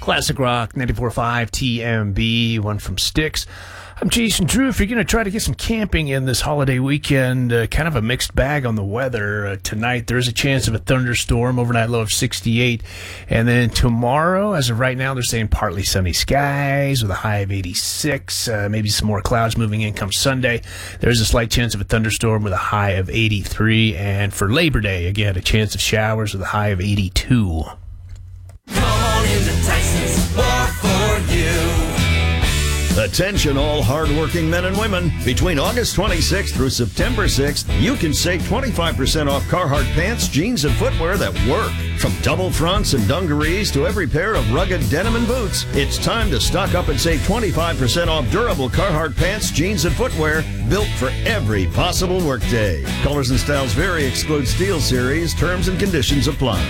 Classic Rock 94.5 TMB, one from Styx. I'm Jason Drew. If you're going to try to get some camping in this holiday weekend, kind of a mixed bag on the weather. Tonight, there's a chance of a thunderstorm, overnight low of 68. And then tomorrow, as of right now, they're saying partly sunny skies with a high of 86. Maybe some more clouds moving in come Sunday. There's a slight chance of a thunderstorm with a high of 83. And for Labor Day, again, a chance of showers with a high of 82. Come on into Tyson's War for You. Attention all hard-working men and women. Between August 26th through September 6th, you can save 25% off Carhartt pants, jeans, and footwear that work. From double fronts and dungarees to every pair of rugged denim and boots, it's time to stock up and save 25% off durable Carhartt pants, jeans, and footwear built for every possible workday. Colors and styles vary. Exclude Steel Series. Terms and conditions apply.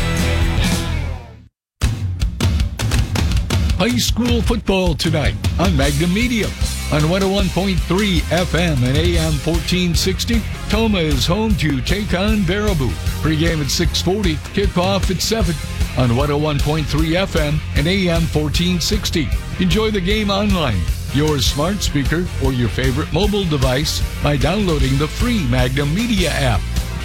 High school football tonight on Magnum Media. On 101.3 FM and AM 1460, Toma is home to take on Baraboo. Pre-game at 6:40, kickoff at 7 on 101.3 FM and AM 1460. Enjoy the game online, your smart speaker, or your favorite mobile device by downloading the free Magnum Media app.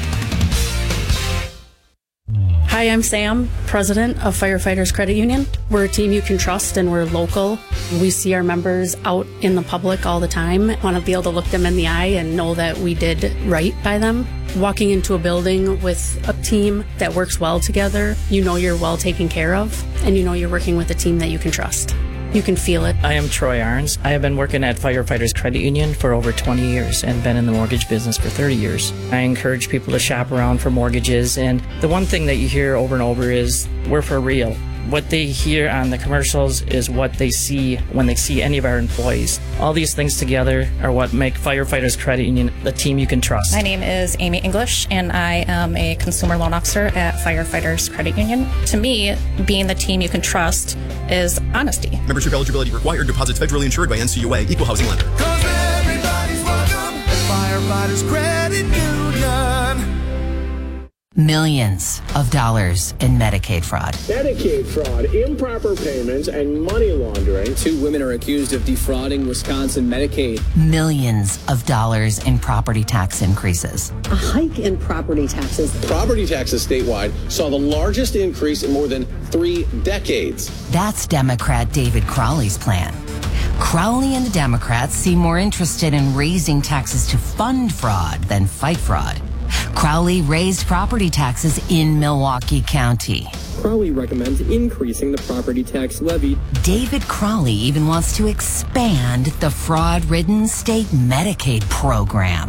Hi, I'm Sam, president of Firefighters Credit Union. We're a team you can trust and we're local. We see our members out in the public all the time. Want to be able to look them in the eye and know that we did right by them. Walking into a building with a team that works well together, you know you're well taken care of and you know you're working with a team that you can trust. You can feel it. I am Troy Arns. I have been working at Firefighters Credit Union for over 20 years and been in the mortgage business for 30 years. I encourage people to shop around for mortgages, and the one thing that you hear over and over is, we're for real. What they hear on the commercials is what they see when they see any of our employees. All these things together are what make Firefighters Credit Union the team you can trust. My name is Amy English, and I am a consumer loan officer at Firefighters Credit Union. To me, being the team you can trust is honesty. Membership eligibility required. Deposits federally insured by NCUA. Equal housing lender. 'Cause everybody's welcome at Firefighters Credit Union. Millions of dollars in Medicaid fraud. Medicaid fraud, improper payments, and money laundering. 2 women are accused of defrauding Wisconsin Medicaid. Millions of dollars in property tax increases. A hike in property taxes. Property taxes statewide saw the largest increase in more than 3 decades. That's Democrat David Crowley's plan. Crowley and the Democrats seem more interested in raising taxes to fund fraud than fight fraud. Crowley raised property taxes in Milwaukee County. Crowley recommends increasing the property tax levy. David Crowley even wants to expand the fraud-ridden state Medicaid program.